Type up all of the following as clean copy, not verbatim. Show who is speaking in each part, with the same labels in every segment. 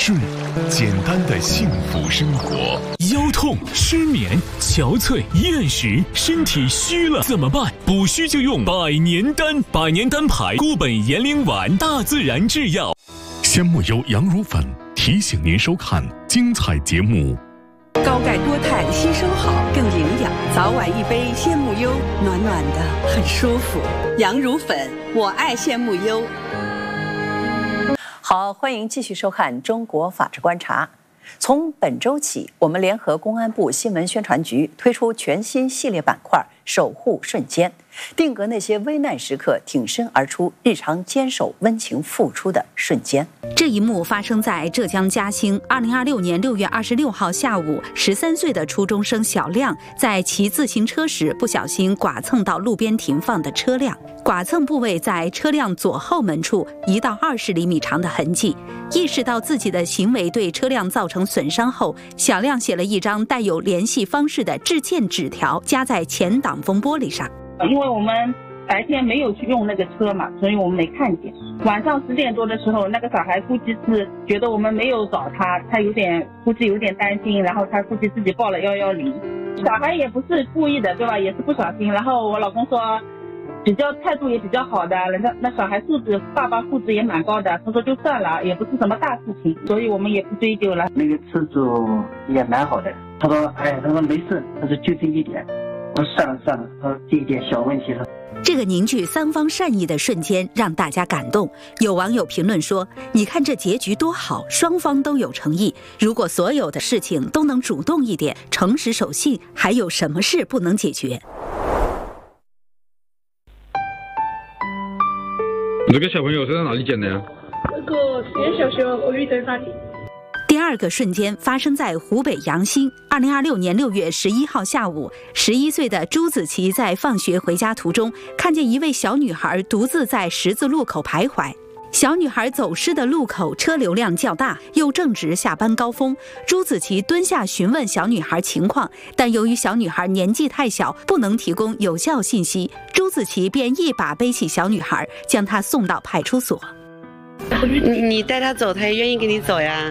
Speaker 1: 顺，简单的幸福生活。
Speaker 2: 腰痛、失眠、憔悴、厌食，身体虚了怎么办？补虚就用百年丹，百年丹牌固本延龄丸，大自然制药。
Speaker 1: 鲜木优羊乳粉提醒您收看精彩节目。
Speaker 3: 高钙多肽吸收好，更营养。早晚一杯鲜木优，暖暖的，很舒服。羊乳粉，我爱鲜木优。
Speaker 4: 好，欢迎继续收看《中国法治观察》。从本周起，我们联合公安部新闻宣传局推出全新系列板块“守护瞬间”，定格那些危难时刻挺身而出、日常坚守温情付出的瞬间。
Speaker 5: 这一幕发生在浙江嘉兴。2026年6月26号下午，13岁的初中生小亮在骑自行车时不小心剐蹭到路边停放的车辆，剐蹭部位在车辆左后门处1到20厘米长的痕迹。意识到自己的行为对车辆造成损伤后，小亮写了一张带有联系方式的致歉纸条，夹在前挡风玻璃上。
Speaker 6: 因为我们白天没有去用那个车嘛，所以我们没看见。晚上10点多的时候，那个小孩估计是觉得我们没有找他，他估计有点担心，然后他估计自己报了110。小孩也不是故意的，对吧？也是不小心。然后我老公说，态度也比较好的，那小孩爸爸素质也蛮高的，他说就算了，也不是什么大事情，所以我们也不追究了。
Speaker 7: 那个车主也蛮好的，他说没事，他说就这一点。我说算了，他说这一点小问题了。
Speaker 5: 这个凝聚三方善意的瞬间让大家感动。有网友评论说：“你看这结局多好，双方都有诚意。如果所有的事情都能主动一点，诚实守信，还有什么事不能解决？”
Speaker 8: 这个小朋友是在哪里捡的呀？
Speaker 9: 这个实验小学和育德那里。
Speaker 5: 第二个瞬间发生在湖北阳新。2026年6月11号下午，11岁的朱子琪在放学回家途中，看见一位小女孩独自在十字路口徘徊。小女孩走失的路口车流量较大，又正值下班高峰。朱子琪蹲下询问小女孩情况，但由于小女孩年纪太小，不能提供有效信息，朱子琪便一把背起小女孩，将她送到派出所。
Speaker 10: 你带他走，他也愿意跟你走呀。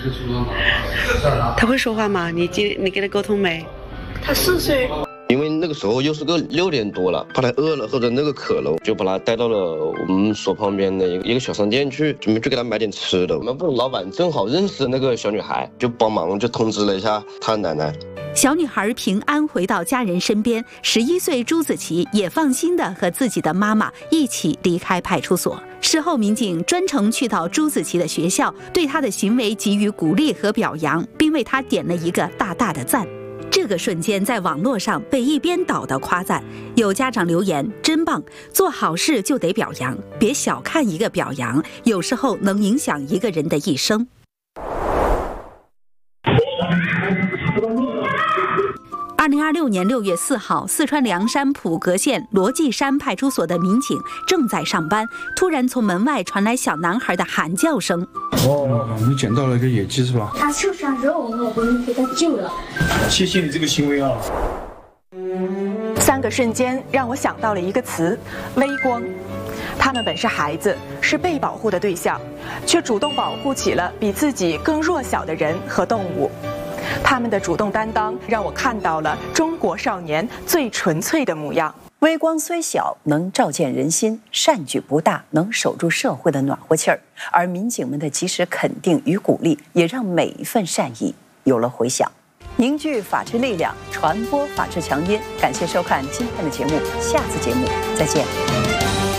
Speaker 10: 他会说话吗？你跟他沟通没？
Speaker 9: 他4岁。
Speaker 11: 因为那个时候又是个6点多了，怕他饿了或者那个渴了，就把他带到了我们所旁边的一个小商店去，准备去给他买点吃的。我们部老板正好认识那个小女孩，就帮忙就通知了一下他奶奶。
Speaker 5: 小女孩平安回到家人身边，11岁朱子琪也放心地和自己的妈妈一起离开派出所。事后，民警专程去到朱子琪的学校，对她的行为给予鼓励和表扬，并为她点了一个大大的赞。这个瞬间在网络上被一边倒的夸赞，有家长留言：“真棒，做好事就得表扬，别小看一个表扬，有时候能影响一个人的一生。” 2026年6月4号，四川凉山普格县罗纪山派出所的民警正在上班，突然从门外传来小男孩的喊叫声。
Speaker 8: 你捡到了一个野鸡是吧？
Speaker 9: 他受伤之后，我们回去给他救了。
Speaker 8: 谢谢你这个行为啊
Speaker 12: ！3个瞬间让我想到了一个词：微光。他们本是孩子，是被保护的对象，却主动保护起了比自己更弱小的人和动物。 他们的主动担当，让我看到了中国少年最纯粹的模样。
Speaker 4: 微光虽小，能照见人心；善举不大，能守住社会的暖和气儿。而民警们的及时肯定与鼓励，也让每一份善意有了回响，凝聚法治力量，传播法治强音。感谢收看今天的节目，下次节目再见。